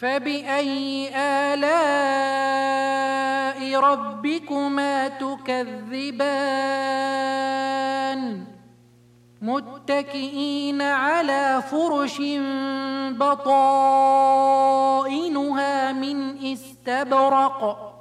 فبأي آلاء ربكما تكذبان متكئين على فرش بطائنها من استبرق